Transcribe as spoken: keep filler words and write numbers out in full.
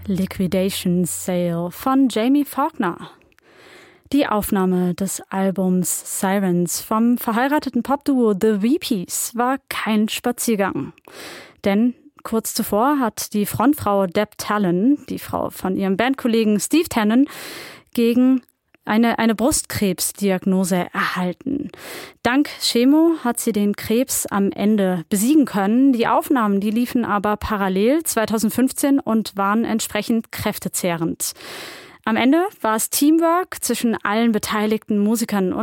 Liquidation Sale von Jamie Faulkner. Die Aufnahme des Albums Sirens vom verheirateten Popduo The V Ps war kein Spaziergang. Denn kurz zuvor hat die Frontfrau Deb Tannen, die Frau von ihrem Bandkollegen Steve Tannen, gegen eine, eine Brustkrebsdiagnose erhalten. Dank Chemo hat sie den Krebs am Ende besiegen können. Die Aufnahmen, die liefen aber parallel zwanzig fünfzehn und waren entsprechend kräftezehrend. Am Ende war es Teamwork zwischen allen beteiligten Musikern und